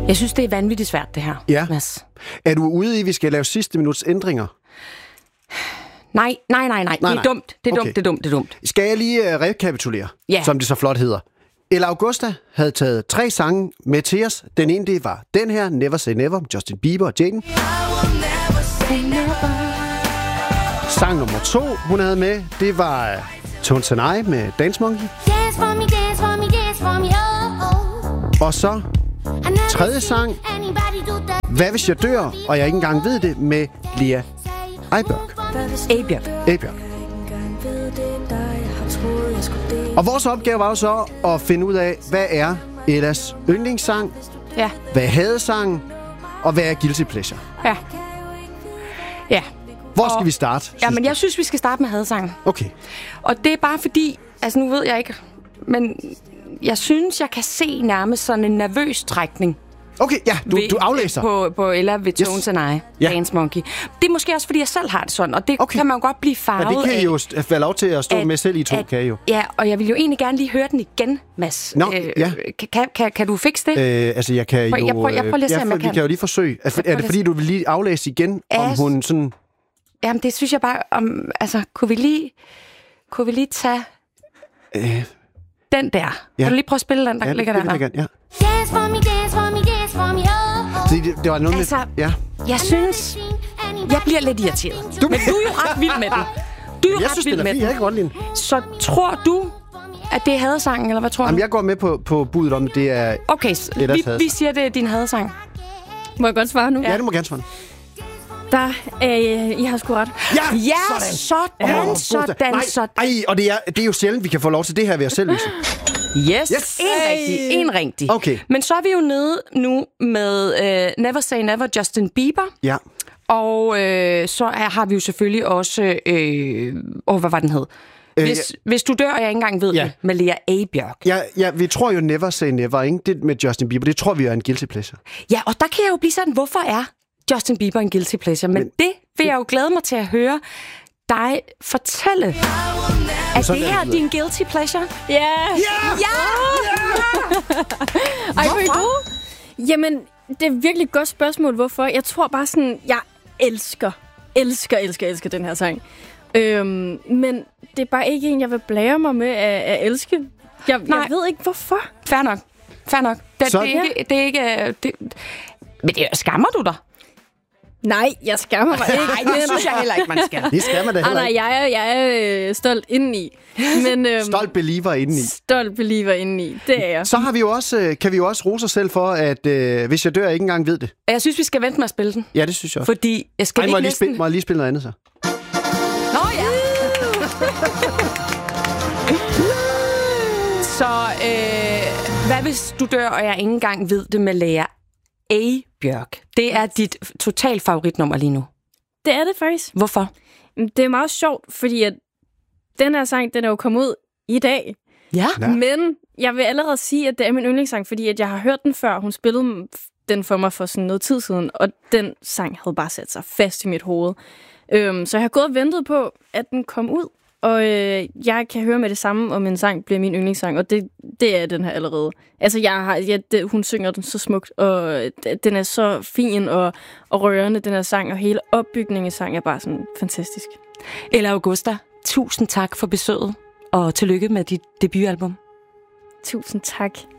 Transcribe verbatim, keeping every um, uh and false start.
Jeg synes, det er vanvittigt svært, det her, ja. Mads. Er du ude i, at vi skal lave sidste minuts ændringer? Nej, nej, nej, nej. nej det er nej. dumt. Det er okay. dumt, det er dumt, det er dumt. Skal jeg lige uh, rekapitulere, ja. som det så flot hedder? Ella Augusta havde taget tre sange med til os. Den ene, det var den her, Never Say Never, Justin Bieber og Jaden. Sang nummer to, hun havde med, det var uh, Tones and I med Dance Monkey. Dance for me, dance for me, dance for me, oh, oh. Og så tredje sang, Hvad hvis jeg dør, og jeg ikke engang ved det, med Lea Eibjørk. Eibjørk. Eibjørk. Og vores opgave var jo så at finde ud af, hvad er Ellas yndlingssang, ja. hvad er hadesangen, og hvad er guilty pleasure. Ja. Ja. Hvor skal og, vi starte? Ja, men jeg synes, vi skal starte med hadesangen. Okay. Og det er bare fordi, altså nu ved jeg ikke, men jeg synes, jeg kan se nærmest sådan en nervøs trækning. Okay, ja, du, ved, du aflæser. På, på Ella ved Tones yes. and I, ja. Dance Monkey. Det er måske også, fordi jeg selv har det sådan, og det okay. kan man jo godt blive farvet af. Ja, det kan I jo få lov til at stå at, med selv i to, at, kan I jo. Ja, og jeg vil jo egentlig gerne lige høre den igen, Mads. Nå, øh, ja. Kan, kan, kan du fikse det? Øh, altså, jeg kan jo... Jeg prøver, jeg prøver lige at se, om jeg vi kan. kan jo lige forsøge. Er, er det, fordi du vil lige aflæse igen, ja, om hun sådan... Jamen, det synes jeg bare... Om, altså, kunne vi lige... Kunne vi lige tage... Øh, den der. Ja. Kan du lige prøve at spille den, der ja, ligger der? Ja, dance for me, dance for me, dance for me, oh, oh. Det, det, det var noget altså, med... Ja. Jeg synes... Jeg bliver lidt irriteret. Du... Men du er jo ret vild med den. Du er jo jeg ret synes, vild den er med fint. den. Jeg kan godt lide den. Så tror du, at det er hadesangen, eller hvad tror du? Jamen, jeg går med på, på budet om, det er... Okay, vi, vi siger, det er din hadesang. Må jeg godt svare nu? Ja, ja det må gerne svare. Der, øh, I har sgu ret. Ja, ja sådan, sådan, sådan, Nej, sådan. Ej, og det er, det er jo sjældent, vi kan få lov til det her ved os selv, Lise. Yes, yes. En rigtig, en rigtig. Okay. Men så er vi jo nede nu med uh, Never Say Never, Justin Bieber. Ja. Og øh, så er, har vi jo selvfølgelig også... Øh, åh, hvad var den hed? Hvis, øh, ja. hvis du dør, og jeg ikke engang ved ja. det, med Lea Eibjørk. Ja, ja, vi tror jo Never Say Never, ikke? Det med Justin Bieber, det tror vi er en guilty pleasure. Ja, og der kan jeg jo blive sådan, hvorfor er Justin Bieber en guilty pleasure? Men, Men det vil jeg jo glæde mig til at høre dig fortælle. Er det her din guilty pleasure? Ja! Ja! Ja! Ej, hvorfor? Jamen, det er virkelig et godt spørgsmål, hvorfor. Jeg tror bare sådan, jeg elsker, elsker, elsker, elsker den her sang. Øhm, men det er bare ikke en, jeg vil blære mig med at, at elske. Jeg, jeg ved ikke, hvorfor. Fair nok. Fair nok. Det, Så, det, er ikke, det er ikke... Det, men det, skammer du dig? Nej, jeg skammer mig ikke. Nej, det synes jeg heller ikke, man skal. Det skal man da heller ikke. Ah, nej, jeg er, jeg er øh, stolt indeni. Men, øhm, stolt believer indeni. Stolt believer indeni, det er jeg. Så har vi jo også, kan vi jo også rose os selv for, at øh, hvis jeg dør, jeg ikke engang ved det. Jeg synes, vi skal vente med at spille den. Ja, det synes jeg også. Fordi jeg skal Ej, ikke må, jeg lige næsten... spille, må jeg lige spille noget andet så? Nå ja! Så øh, hvad hvis du dør, og jeg ikke engang ved det, med Lea Eibjørk? Det er dit total favoritnummer lige nu. Det er det faktisk. Hvorfor? Det er meget sjovt, fordi at den her sang, den er jo kommet ud i dag. Ja. ja. Men jeg vil allerede sige, at det er min yndlingssang, fordi at jeg har hørt den før. Hun spillede den for mig for sådan noget tid siden, og den sang havde bare sat sig fast i mit hoved. Øhm, så jeg har gået og ventet på, at den kom ud. Og øh, jeg kan høre med det samme, om en sang bliver min yndlingssang, og det, det er den her allerede. Altså, jeg har, jeg, det, hun synger den så smukt, og den er så fin og, og rørende, den her sang, og hele opbygningen af sang er bare sådan fantastisk. Ella Augusta, tusind tak for besøget, og tillykke med dit debutalbum. Tusind tak.